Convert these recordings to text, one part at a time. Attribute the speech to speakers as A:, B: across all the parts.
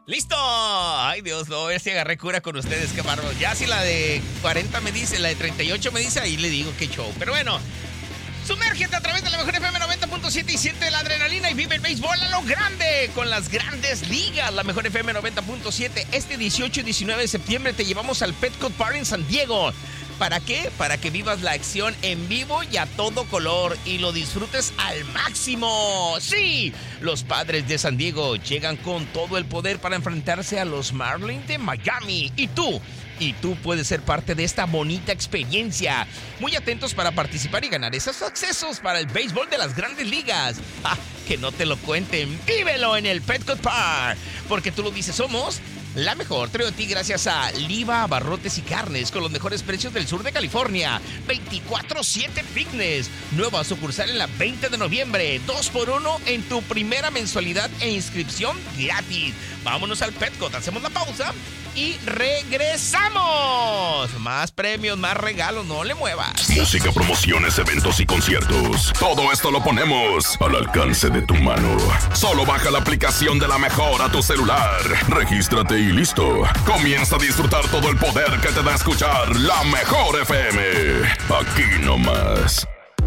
A: ¡Listo! Ay, Dios, no, a ver si agarré cura con ustedes, qué bárbaro. Ya si la de 40 me dice, la de 38 me dice, ahí le digo qué show. Pero bueno, sumérgete a través de la mejor FM 90.7 y siente la adrenalina y vive el béisbol a lo grande con las grandes ligas. La mejor FM 90.7. Este 18 y 19 de septiembre te llevamos al Petco Park en San Diego. ¿Para qué? Para que vivas la acción en vivo y a todo color y lo disfrutes al máximo. ¡Sí! Los Padres de San Diego llegan con todo el poder para enfrentarse a los Marlins de Miami. Y tú puedes ser parte de esta bonita experiencia. Muy atentos para participar y ganar esos accesos para el béisbol de las grandes ligas. ¡Ah! Que no te lo cuenten. ¡Vívelo en el Petco Park! Porque tú lo dices, somos la mejor. Traigo a ti gracias a Liva Abarrotes y Carnes con los mejores precios del sur de California. 24/7 Fitness. Nueva sucursal en la 20 de noviembre. 2x1 en tu primera mensualidad e inscripción gratis. Vámonos al Petco. Hacemos la pausa y regresamos. Más premios, más regalos. No le muevas.
B: Música, promociones, eventos y conciertos. Todo esto lo ponemos al alcance de tu mano. Solo baja la aplicación de La Mejor a tu celular. Regístrate y listo. Comienza a disfrutar todo el poder que te da escuchar La Mejor FM. Aquí nomás.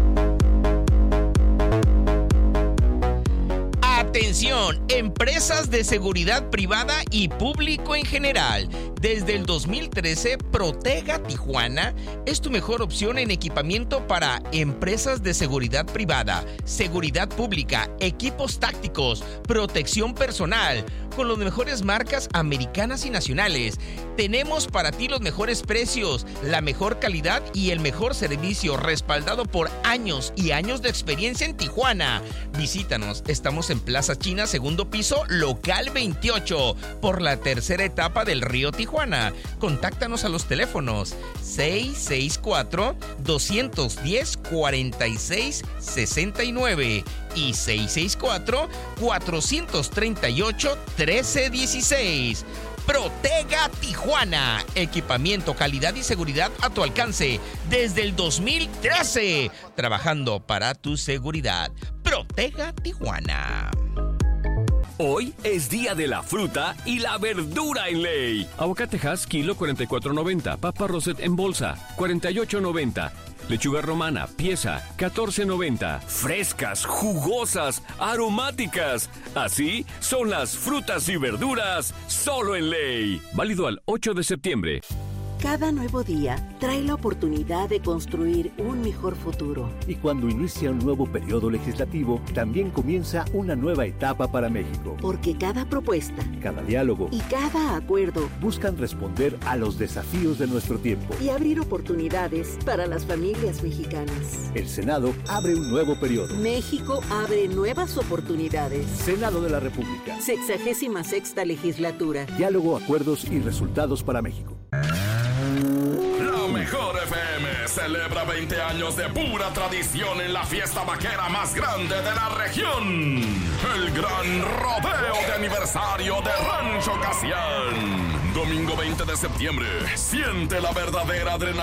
A: Atención, empresas de seguridad privada y público en general. Desde el 2013, Protega Tijuana es tu mejor opción en equipamiento para empresas de seguridad privada, seguridad pública, equipos tácticos, protección personal, con las mejores marcas americanas y nacionales. Tenemos para ti los mejores precios, la mejor calidad y el mejor servicio, respaldado por años y años de experiencia en Tijuana. Visítanos, estamos en Plaza China, segundo piso, local 28, por la tercera etapa del río Tijuana. Contáctanos a los teléfonos 664-210-4669 y 664-438-1316. Protega Tijuana. Equipamiento, calidad y seguridad a tu alcance desde el 2013. Trabajando para tu seguridad. Protega Tijuana.
C: Hoy es día de la fruta y la verdura en Ley. Aguacate Hass, kilo 44.90. Papa Roset en bolsa, 48.90. Lechuga romana, pieza, 14.90. Frescas, jugosas, aromáticas. Así son las frutas y verduras, solo en Ley. Válido al 8 de septiembre.
D: Cada nuevo día trae la oportunidad de construir un mejor futuro.
E: Y cuando inicia un nuevo periodo legislativo, también comienza una nueva etapa para México.
D: Porque cada propuesta,
E: cada diálogo
D: y cada acuerdo
E: buscan responder a los desafíos de nuestro tiempo
D: y abrir oportunidades para las familias mexicanas.
E: El Senado abre un nuevo periodo.
D: México abre nuevas oportunidades.
E: Senado de la República.
D: 66ª legislatura.
E: Diálogo, acuerdos y resultados para México.
B: La Mejor FM celebra 20 años de pura tradición en la fiesta vaquera más grande de la región. El gran rodeo de aniversario de Rancho Casián. Domingo 20 de septiembre. Siente la verdadera adrenalina